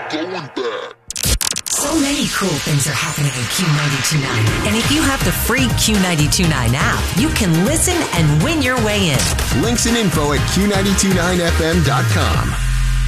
going back. So many cool things are happening in Q92.9. And if you have the free Q92.9 app, you can listen and win your way in. Links and info at Q929FM.com.